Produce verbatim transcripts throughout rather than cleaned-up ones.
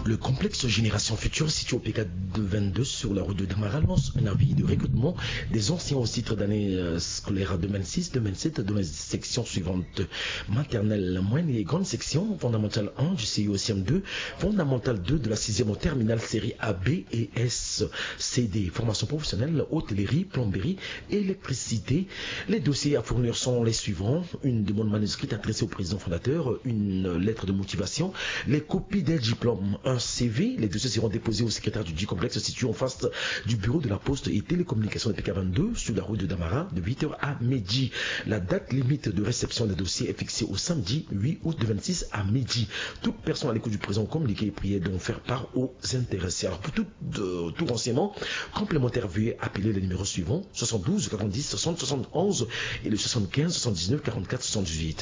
Le complexe Génération Future, situé au P K vingt-deux sur la route de Damara, lance un avis de recrutement des anciens au titre d'année scolaire deux mille six deux mille sept dans les sections suivantes: maternelle, moyenne et grande section, fondamentale un du C I O C M deux, fondamentale deux de la sixième au terminal série A, B et S, C D, formation professionnelle, hôtellerie, plomberie, électricité. Les dossiers à fournir sont les suivants: une demande manuscrite adressée au président fondateur, une lettre de motivation, les copies des diplômes, un C V. Les dossiers seront déposés au secrétaire du dit complexe situé en face du bureau de la poste et télécommunications de P K vingt-deux sur la route de Damara de huit heures à midi. La date limite de réception des dossiers est fixée au samedi huit août deux mille vingt-six à midi. Toute personne à l'écoute du présent communiqué est priée d'en faire part aux intéressés. Alors pour tout, euh, tout renseignement complémentaire, veuillez appeler les numéros suivants: soixante-douze quatre-vingt-dix soixante soixante-onze et le soixante-quinze soixante-dix-neuf quarante-quatre soixante-dix-huit.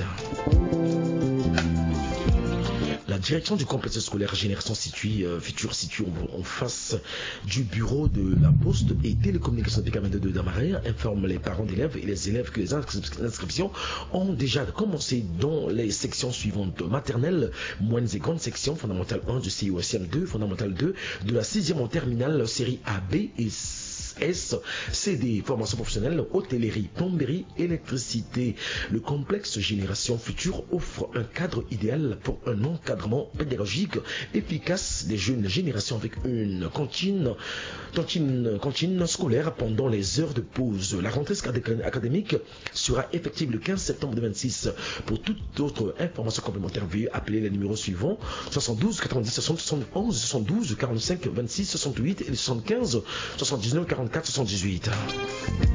La direction du complexe scolaire Génération située, euh, Future situé en, en face du bureau de la poste et télécommunications de P K vingt-deux de Damara informe les parents d'élèves et les élèves que les inscriptions ont déjà commencé dans les sections suivantes: maternelle, moyennes et grandes sections, fondamentale un du C I O C M deux, fondamentale deux de la sixième en terminale série A, B et S, C D, formation professionnelle, hôtellerie, plomberie, électricité. Le complexe Génération Future offre un cadre idéal pour un encadrement pédagogique efficace des jeunes générations avec une cantine, cantine, cantine scolaire pendant les heures de pause. La rentrée académique sera effective le quinze septembre deux mille vingt-six. Pour toute autre information complémentaire, veuillez appeler les numéros suivants: soixante-douze quatre-vingt-dix soixante soixante-onze, soixante-douze quarante-cinq vingt-six soixante-huit et soixante-quinze soixante-dix-neuf quarante-quatre soixante-dix-huit.